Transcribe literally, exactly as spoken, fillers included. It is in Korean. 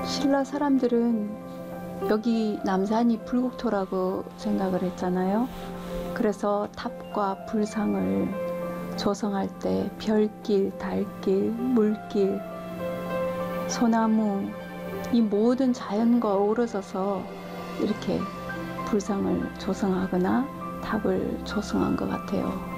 신라 사람들은 여기 남산이 불국토라고 생각을 했잖아요. 그래서 탑과 불상을 조성할 때 별길, 달길, 물길, 소나무 이 모든 자연과 어우러져서 이렇게 불상을 조성하거나 탑을 조성한 것 같아요.